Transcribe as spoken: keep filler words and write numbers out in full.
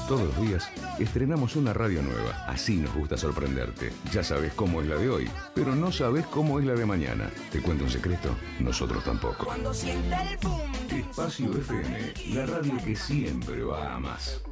Todos los días estrenamos una radio nueva. Así nos gusta sorprenderte. Ya sabes cómo es la de hoy, pero no sabes cómo es la de mañana. ¿Te cuento un secreto? Nosotros tampoco. Cuando sienta el boom. Espacio F M, la radio que siempre va a más.